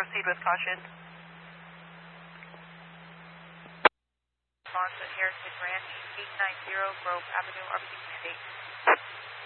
proceed with caution. Response at Heritage Ranch, 890 Grove Avenue, RBC Command 8.